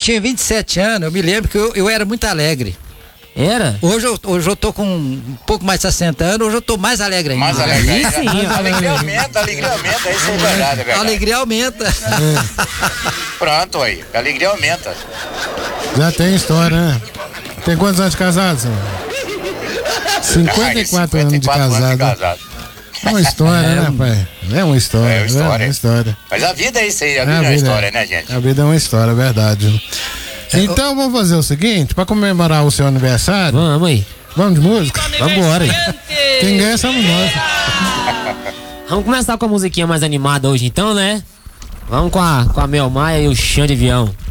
tinha 27 anos, eu me lembro que eu era muito alegre. Era? Hoje eu tô com um pouco mais de 60 anos, hoje eu tô mais alegre ainda. Mais alegre ainda. Sim, A alegria aumenta, isso é verdade, é A verdade. alegria aumenta. Pronto aí, a alegria aumenta. Já tem história, né? Tem quantos anos de casado, senhor? 54 anos de casado. É uma história, né, pai? É uma história. É uma história. É uma história. Mas a vida é isso aí, a vida é uma história, né, gente? A vida é uma história, é verdade. Então vamos fazer o seguinte, pra comemorar o seu aniversário. Vamos aí. Vamos de música? Vamos embora aí. Quem ganha somos nós. Vamos começar com a musiquinha mais animada hoje então, né? Vamos com a Mel Maia e o Chão de Avião.